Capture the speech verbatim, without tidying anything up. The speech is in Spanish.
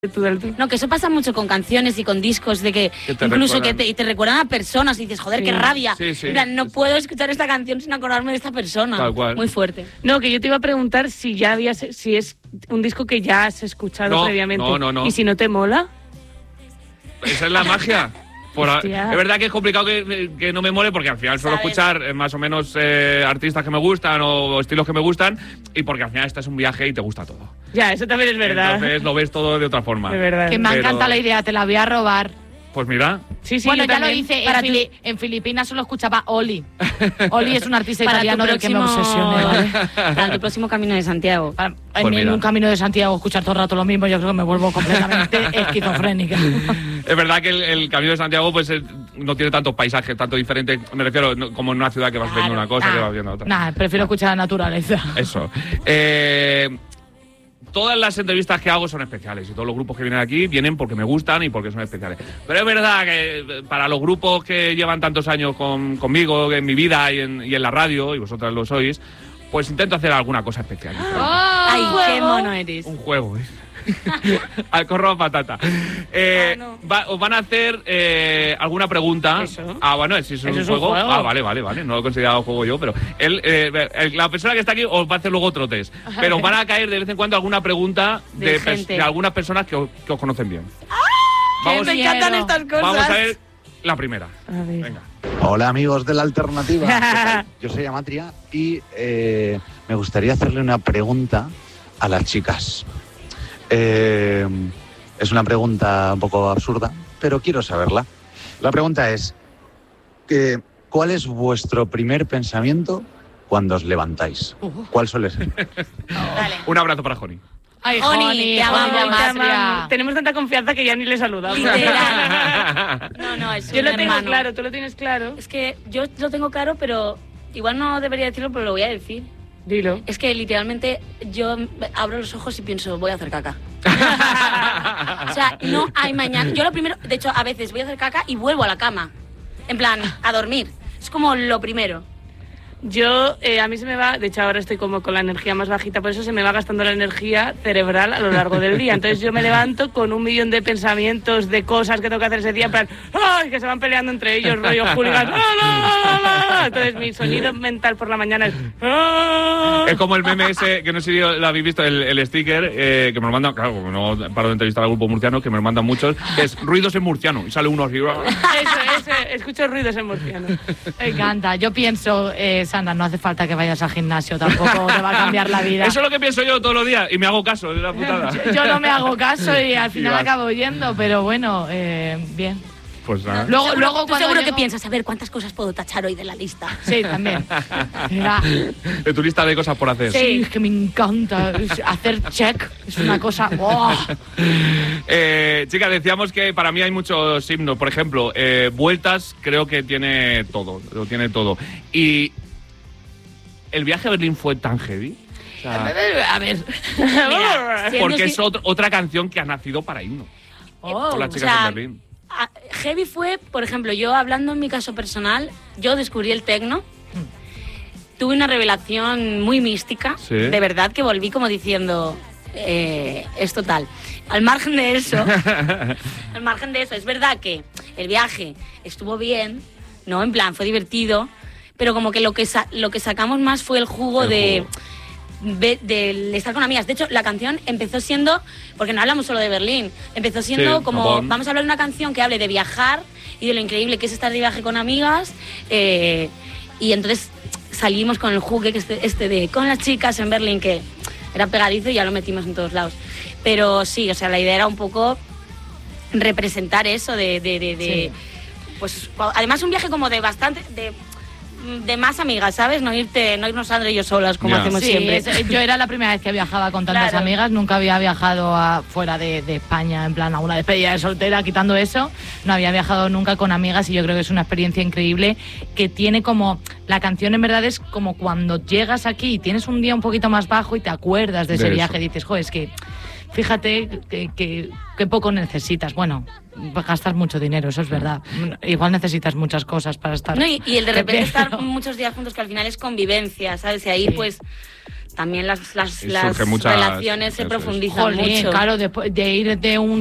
No, que eso pasa mucho con canciones y con discos, de que, que incluso recuerdan. que te, y te recuerdan a personas y dices, joder, sí, qué rabia. Sí, sí. En plan, no puedo escuchar esta canción sin acordarme de esta persona. Tal cual. Muy fuerte. No, que yo te iba a preguntar si ya habías, si es un disco que ya has escuchado no, previamente. No, no, no. Y si no te mola. Esa es la magia. Por a, es verdad que es complicado que, que no me mole porque al final suelo ¿sabes? escuchar eh, más o menos eh, artistas que me gustan o, o estilos que me gustan y porque al final este es un viaje y te gusta todo. Ya, eso también es verdad. Entonces lo ves todo de otra forma. Es verdad. Que me Pero... encanta la idea, te la voy a robar. Pues mira. Sí, sí, bueno, ya también. Lo hice. En, Fili en Filipinas solo escuchaba Oli. Oli es un artista para italiano del próximo... que me obsesioné, ¿vale? Para tu próximo Camino de Santiago. Para, pues en, en un Camino de Santiago escuchar todo el rato lo mismo, yo creo que me vuelvo completamente esquizofrénica. Es verdad que el, el Camino de Santiago pues eh, no tiene tantos paisajes, tanto diferentes. Me refiero no, como en una ciudad que vas claro. viendo una cosa, nah, que vas viendo otra. Nah, prefiero escuchar la naturaleza. Eso. Eh... Todas las entrevistas que hago son especiales y todos los grupos que vienen aquí vienen porque me gustan y porque son especiales. Pero es verdad que para los grupos que llevan tantos años con, conmigo en mi vida y en, y en la radio, y vosotras lo sois, pues intento hacer alguna cosa especial. ¡Oh! ¡Ay, qué mono eres! Un juego, ¿eh? Al corro a patata. Eh, ah, no. va, os van a hacer eh, alguna pregunta. ¿Eso? Ah, bueno, si es un, es juego? un juego. Ah, vale, vale, vale. No lo he considerado juego yo, pero él, eh, el, la persona que está aquí os va a hacer luego otro test. Pero os van a caer de vez en cuando alguna pregunta de, de, de algunas personas que os, que os conocen bien. ¡Ah! Vamos, me encantan estas cosas. Vamos a ver la primera. A ver. Venga. Hola amigos de La Alternativa. Yo soy Amatria y eh, me gustaría hacerle una pregunta a las chicas. Eh, es una pregunta un poco absurda, pero quiero saberla. La pregunta es, eh, ¿cuál es vuestro primer pensamiento cuando os levantáis? ¿Cuál suele ser? Dale. Un abrazo para Joni. Ay, Joni, te amamos. Tenemos tanta confianza que ya ni le saludamos. no, no, es Yo lo tengo hermano. claro, tú lo tienes claro. Es que yo lo tengo claro, pero igual no debería decirlo, pero lo voy a decir. Dilo. Es que literalmente yo abro los ojos y pienso, voy a hacer caca. O sea, no hay mañana. Yo lo primero, de hecho, a veces voy a hacer caca y vuelvo a la cama. En plan, a dormir. Es como lo primero. Yo, eh, a mí se me va, de hecho ahora estoy como con la energía más bajita, por eso se me va gastando la energía cerebral a lo largo del día. Entonces yo me levanto con un millón de pensamientos, de cosas que tengo que hacer ese día, en plan, ¡ay! Que se van peleando entre ellos, rollo hooligans. ¡Ah, no, no, no! Entonces mi sonido mental por la mañana es... ¡ah! Es como el meme ese, que no sé si lo habéis visto, el, el sticker, eh, que me lo mandan, claro, como no paro de entrevistar al grupo murciano, que me lo mandan muchos, que es ruidos en murciano, y sale uno así. Eso, eso, escucho ruidos en murciano. Me encanta, yo pienso... Eh, Sandra, no hace falta que vayas al gimnasio, tampoco te va a cambiar la vida. Eso es lo que pienso yo todos los días y me hago caso de la putada. Yo, yo no me hago caso y al final y acabo yendo, pero bueno, eh, bien. Pues nada. Luego, seguro, luego tú seguro llego... que piensas, a ver, ¿cuántas cosas puedo tachar hoy de la lista? Sí, también. De tu lista de cosas por hacer. Sí, es que me encanta hacer check, es una cosa... ¡Oh! eh, chicas, decíamos que para mí hay muchos himnos. Por ejemplo, eh, Vueltas creo que tiene todo, lo tiene todo. Y... ¿el viaje a Berlín fue tan heavy? O sea, a ver. Mira, porque es otro, otra canción que ha nacido para himno. Oh, con las chicas o sea, en Berlín. A, heavy fue, por ejemplo, yo hablando en mi caso personal, yo descubrí el techno. Mm. Tuve una revelación muy mística. ¿Sí? De verdad que volví como diciendo, eh, es total. Al margen de eso, al margen de eso, es verdad que el viaje estuvo bien, ¿no? En plan, fue divertido. Pero como que lo que sa lo que sacamos más fue el jugo, el de, jugo. de, de, de estar con amigas. De hecho, la canción empezó siendo, porque no hablamos solo de Berlín, empezó siendo sí, como, bon. vamos a hablar de una canción que hable de viajar y de lo increíble que es estar de viaje con amigas. Eh, y entonces salimos con el jugo este, este de con las chicas en Berlín, que era pegadizo y ya lo metimos en todos lados. Pero sí, o sea, la idea era un poco representar eso de... de, de, de sí. Pues además un viaje como de bastante... de de más amigas, ¿sabes? No irte, no irnos Sandra y yo solas como yeah. hacemos sí, siempre. Es, yo era la primera vez que viajaba con tantas claro. amigas, nunca había viajado a, fuera de, de España, en plan a una despedida de soltera, quitando eso, no había viajado nunca con amigas y yo creo que es una experiencia increíble que tiene como, la canción en verdad es como cuando llegas aquí y tienes un día un poquito más bajo y te acuerdas de ese de viaje, dices, joder, es que fíjate que, que, que poco necesitas, bueno, gastas mucho dinero, eso es verdad. Igual necesitas muchas cosas para estar... No, y, y el de repente estar muchos días juntos, que al final es convivencia, ¿sabes? Y ahí sí. pues también las, las, Y las surgen muchas- relaciones se eso es. profundizan Jolín, mucho. claro, después de ir de un